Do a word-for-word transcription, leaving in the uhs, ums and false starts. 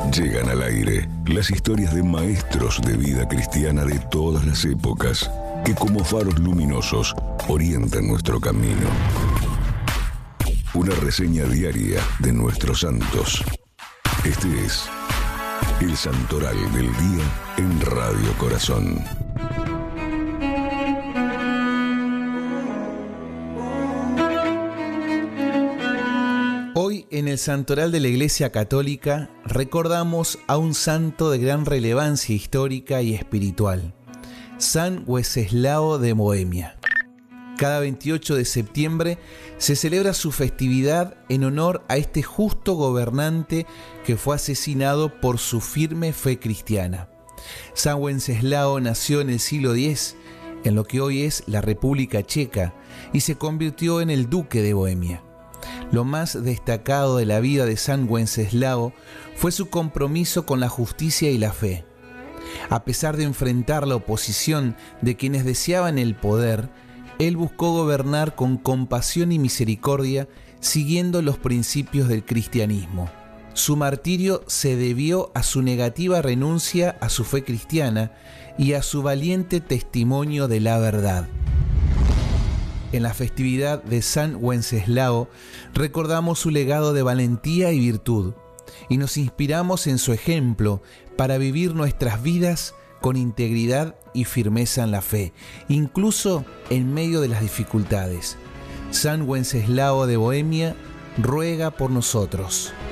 Llegan al aire las historias de maestros de vida cristiana de todas las épocas que como faros luminosos orientan nuestro camino. Una reseña diaria de nuestros santos. Este es el Santoral del Día en Radio Corazón. Hoy en el Santoral de la Iglesia Católica recordamos a un santo de gran relevancia histórica y espiritual, San Wenceslao de Bohemia. Cada veintiocho de septiembre se celebra su festividad en honor a este justo gobernante que fue asesinado por su firme fe cristiana. San Wenceslao nació en el siglo diez, en lo que hoy es la República Checa, y se convirtió en el duque de Bohemia. Lo más destacado de la vida de San Wenceslao fue su compromiso con la justicia y la fe. A pesar de enfrentar la oposición de quienes deseaban el poder, él buscó gobernar con compasión y misericordia, siguiendo los principios del cristianismo. Su martirio se debió a su negativa renuncia a su fe cristiana y a su valiente testimonio de la verdad. En la festividad de San Wenceslao recordamos su legado de valentía y virtud y nos inspiramos en su ejemplo para vivir nuestras vidas con integridad y firmeza en la fe, incluso en medio de las dificultades. San Wenceslao de Bohemia ruega por nosotros.